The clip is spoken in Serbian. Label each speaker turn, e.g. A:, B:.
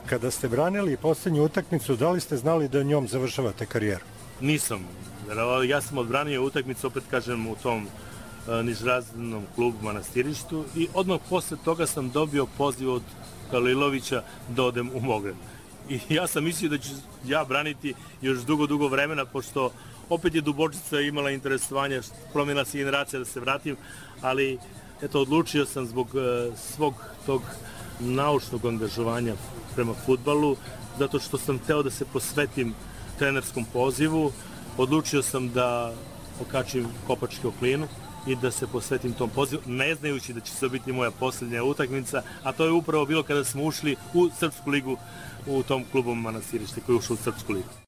A: Kada ste branili posljednju utakmicu, da li ste znali da njom završavate karijeru?
B: Nisam. Ja sam odbranio utakmicu, opet kažem, u tom nižrazrednom klubu Manastirištu i odmah posle toga sam dobio poziv od Halilovića da odem u Mogren. I ja sam mislio da ću ja braniti još dugo vremena, pošto opet je Dubočica imala interesovanje, promjela se generacija da se vratim, ali eto, odlučio sam zbog svog tog naučnog angažovanja prema fudbalu, zato što sam hteo da se posvetim trenerskom pozivu, odlučio sam da okačim kopačke o klinu i da se posvetim tom pozivu, ne znajući da će se biti moja posljednja utakmica, a to je upravo bilo kada smo ušli u Srpsku ligu u tom klubu Manastirište koji je ušao u Srpsku ligu.